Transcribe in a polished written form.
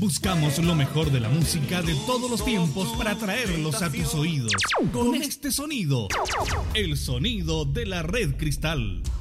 Buscamos lo mejor de la música de todos los tiempos para traerlos a tus oídos. Con este sonido, el sonido de la Red Cristal.